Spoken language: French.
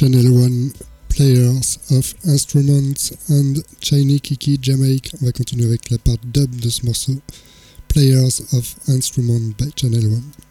Channel One, Players of Instruments and Shiny Kiki Jamaica. On va continuer avec la part dub de ce morceau, Players of Instruments by Channel One.